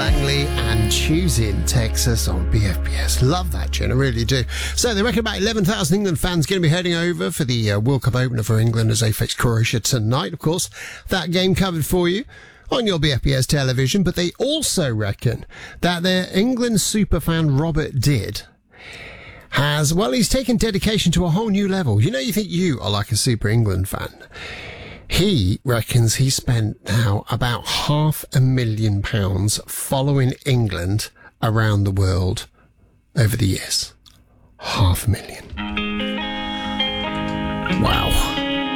Langley and Choosing Texas on BFBS. Love that tune, I really do. So they reckon about 11,000 England fans going to be heading over for the World Cup opener for England as they face Croatia tonight. Of course, that game covered for you on your BFBS television, but they also reckon that their England superfan Robert Didd he's taken dedication to a whole new level. You know, you think you are like a super England fan. He reckons he spent now about £500,000 following England around the world over the years. £500,000. Wow.